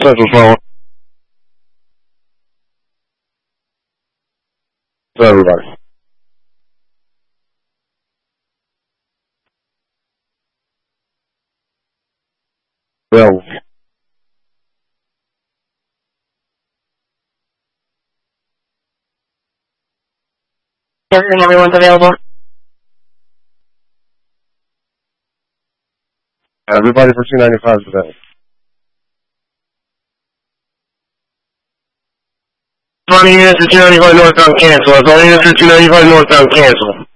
Central phone. To everybody. Available. Yes, and everyone's available. Everybody for 295 today. 20 units to 295 northbound cancel. 20 units to 295 northbound cancel.